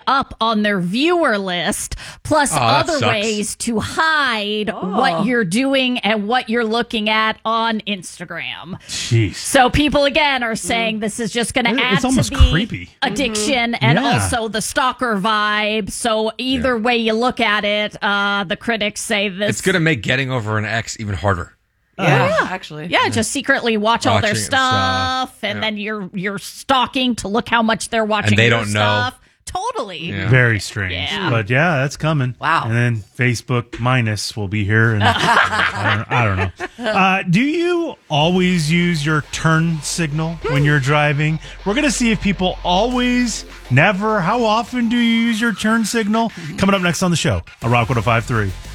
up on their viewer list, plus other ways to hide what you're doing and what you're looking at on Instagram. Jeez. So people, again, are saying this is just going to add to the creepy addiction and also the stalker vibe. So either way you look at it, the critics say this. It's going to make getting over an ex even harder. Actually. Yeah, just secretly watch all their stuff, and then you're stalking to look how much they're watching and they your don't stuff. know. Totally. Yeah. Very strange. Yeah. But yeah, that's coming. Wow. And then Facebook minus will be here. And I don't know. Do you always use your turn signal when you're driving? We're going to see if people always, never, how often do you use your turn signal? Coming up next on the show, on Rock 105.3.